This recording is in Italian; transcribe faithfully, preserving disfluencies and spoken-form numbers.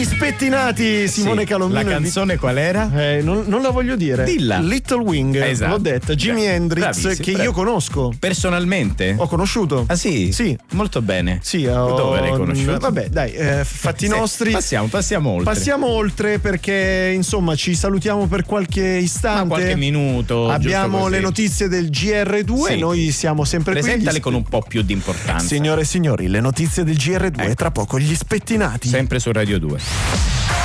Gli spettinati, Simone Sì, Calomino. la canzone qual era? Eh, non, non la voglio dire. Dilla. Little Wing, Esatto. l'ho detta. Jimi Bra- Hendrix, bravissimo, che bravi. io conosco. Personalmente? Ho conosciuto. Ah sì? Sì. Molto bene. Sì, ho... Dove l'hai conosciuto? Vabbè, dai, eh, fatti Sì, nostri. Passiamo, passiamo oltre. Passiamo oltre perché insomma ci salutiamo per qualche istante. Ma qualche minuto. Abbiamo giusto le così. notizie del G R due. Sì. Noi siamo sempre Presentale qui. con un po' più di importanza. Signore e signori, le notizie del G R due. Ecco. Tra poco gli spettinati. Sempre su Radio due.